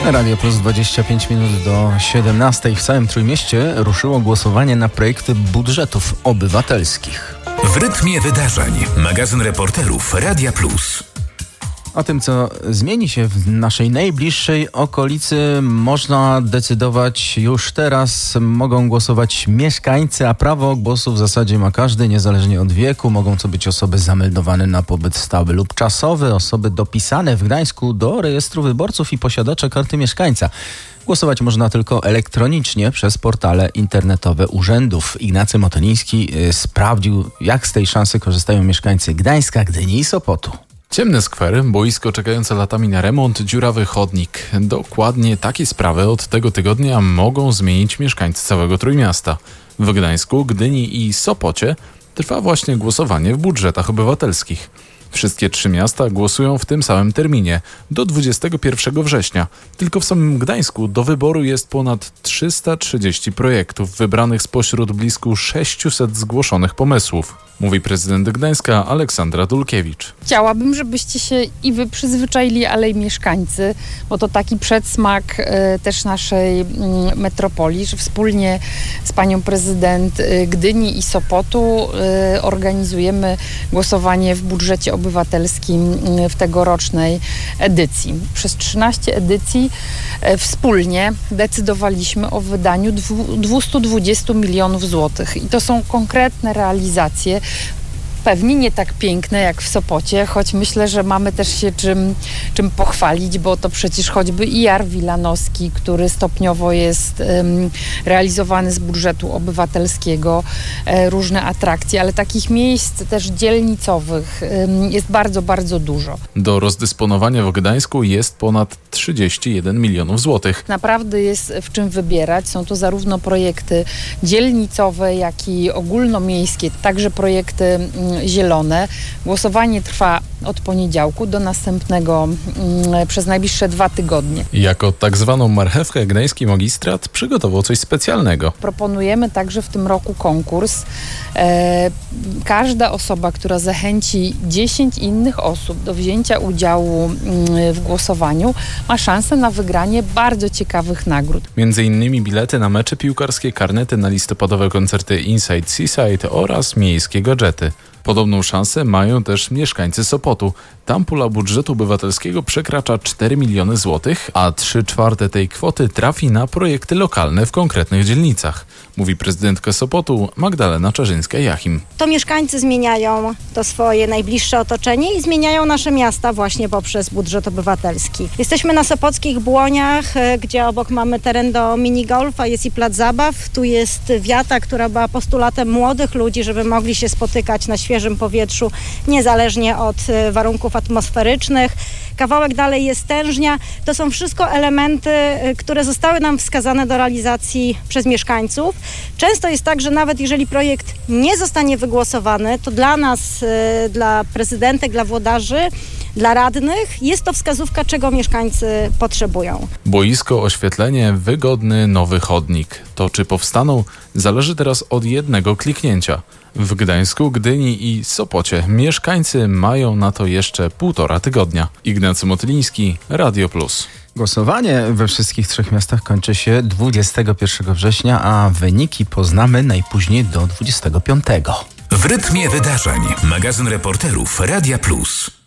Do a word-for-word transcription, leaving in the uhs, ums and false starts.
Radio Plus dwadzieścia pięć minut do siedemnastej. W całym Trójmieście ruszyło głosowanie na projekty budżetów obywatelskich. W rytmie wydarzeń. Magazyn reporterów Radia Plus. O tym, co zmieni się w naszej najbliższej okolicy, można decydować już teraz. Mogą głosować mieszkańcy, a prawo głosu w zasadzie ma każdy, niezależnie od wieku. Mogą to być osoby zameldowane na pobyt stały lub czasowy, osoby dopisane w Gdańsku do rejestru wyborców i posiadacze karty mieszkańca. Głosować można tylko elektronicznie przez portale internetowe urzędów. Ignacy Motyliński y, sprawdził, jak z tej szansy korzystają mieszkańcy Gdańska, Gdyni i Sopotu. Ciemny skwer, boisko czekające latami na remont, dziurawy chodnik. Dokładnie takie sprawy od tego tygodnia mogą zmienić mieszkańcy całego Trójmiasta. W Gdańsku, Gdyni i Sopocie trwa właśnie głosowanie w budżetach obywatelskich. Wszystkie trzy miasta głosują w tym samym terminie, do dwudziestego pierwszego września. Tylko w samym Gdańsku do wyboru jest ponad trzysta trzydzieści projektów wybranych spośród blisko sześciuset zgłoszonych pomysłów, mówi prezydent Gdańska Aleksandra Dulkiewicz. Chciałabym, żebyście się i wy przyzwyczaili, ale i mieszkańcy, bo to taki przedsmak e, też naszej m, metropolii, że wspólnie z panią prezydent e, Gdyni i Sopotu e, organizujemy głosowanie w budżecie obywatelskim e, w tegorocznej edycji. Przez trzynaście edycji e, wspólnie decydowaliśmy o wydaniu dwieście dwadzieścia milionów złotych i to są konkretne realizacje. Pewnie nie tak piękne jak w Sopocie, choć myślę, że mamy też się czym, czym pochwalić, bo to przecież choćby i Jar Wilanowski, który stopniowo jest um, realizowany z budżetu obywatelskiego, e, różne atrakcje, ale takich miejsc też dzielnicowych um, jest bardzo, bardzo dużo. Do rozdysponowania w Gdańsku jest ponad trzydzieści jeden milionów złotych. Naprawdę jest w czym wybierać. Są to zarówno projekty dzielnicowe, jak i ogólnomiejskie, także projekty um, zielone. Głosowanie trwa od poniedziałku do następnego mm, przez najbliższe dwa tygodnie. Jako tak zwaną marchewkę gdański magistrat przygotował coś specjalnego. Proponujemy także w tym roku konkurs. E, każda osoba, która zachęci dziesięć innych osób do wzięcia udziału mm, w głosowaniu, ma szansę na wygranie bardzo ciekawych nagród. Między innymi bilety na mecze piłkarskie, karnety na listopadowe koncerty Inside Seaside oraz miejskie gadżety. Podobną szansę mają też mieszkańcy Sopotu. Tam pula budżetu obywatelskiego przekracza cztery miliony złotych, a trzy czwarte tej kwoty trafi na projekty lokalne w konkretnych dzielnicach, mówi prezydentka Sopotu Magdalena Czerzyńska-Jachim. To mieszkańcy zmieniają to swoje najbliższe otoczenie i zmieniają nasze miasta właśnie poprzez budżet obywatelski. Jesteśmy na sopockich Błoniach, gdzie obok mamy teren do minigolfa, jest i plac zabaw. Tu jest wiata, która była postulatem młodych ludzi, żeby mogli się spotykać na świeżym powietrzu, niezależnie od warunków atmosferycznych. Kawałek dalej jest tężnia. To są wszystko elementy, które zostały nam wskazane do realizacji przez mieszkańców. Często jest tak, że nawet jeżeli projekt nie zostanie wygłosowany, to dla nas, dla prezydentek, dla włodarzy, dla radnych jest to wskazówka, czego mieszkańcy potrzebują. Boisko, oświetlenie, wygodny nowy chodnik. To, czy powstaną, zależy teraz od jednego kliknięcia. W Gdańsku, Gdyni i Sopocie mieszkańcy mają na to jeszcze półtora tygodnia. Ignacy Motyliński, Radio Plus. Głosowanie we wszystkich trzech miastach kończy się dwudziestego pierwszego września, a wyniki poznamy najpóźniej do dwudziestego piątego. W rytmie wydarzeń. Magazyn reporterów Radia Plus.